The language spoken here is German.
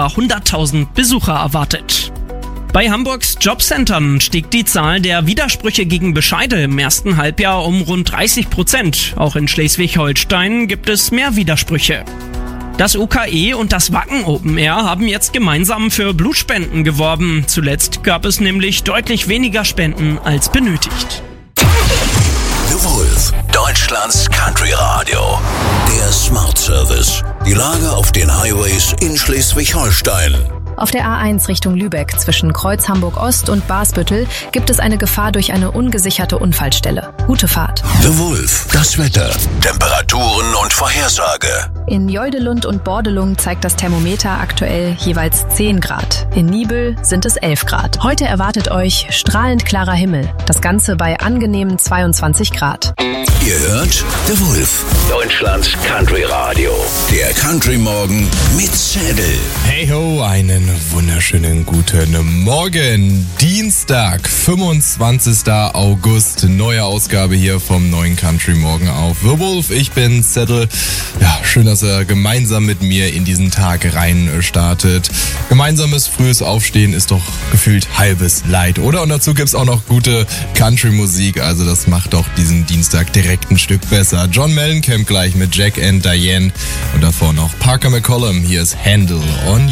100.000 Besucher erwartet. Bei Hamburgs Jobcentern stieg die Zahl der Widersprüche gegen Bescheide im ersten Halbjahr um rund 30%. Auch in Schleswig-Holstein gibt es mehr Widersprüche. Das UKE und das Wacken Open Air haben jetzt gemeinsam für Blutspenden geworben. Zuletzt gab es nämlich deutlich weniger Spenden als benötigt. The Wolf, Deutschlands Country Radio. Der Smart Service. Die Lage auf den Highways in Schleswig-Holstein. Auf der A1 Richtung Lübeck zwischen Kreuz Hamburg-Ost und Basbüttel gibt es eine Gefahr durch eine ungesicherte Unfallstelle. Gute Fahrt. The Wolf, das Wetter, Temperaturen und Vorhersage. In Jeudelund und Bordelung zeigt das Thermometer aktuell jeweils 10 Grad. In Niebüll sind es 11 Grad. Heute erwartet euch strahlend klarer Himmel. Das Ganze bei angenehmen 22 Grad. Ihr hört The Wolf, Deutschlands Country Radio. Der Country Morgen mit Zedel. Hey ho, einen wunderschönen guten Morgen. Dienstag, 25. August. Neue Ausgabe hier vom neuen Country Morgen auf The Wolf. Ich bin Zedel. Ja, schön, dass ihr gemeinsam mit mir in diesen Tag rein startet. Gemeinsames frühes Aufstehen ist doch gefühlt halbes Leid, oder? Und dazu gibt's auch noch gute Country-Musik. Also das macht doch diesen Dienstag direkt ein Stück besser. John Mellencamp gleich mit Jack and Diane. Und davor noch Parker McCollum. Hier ist Handle on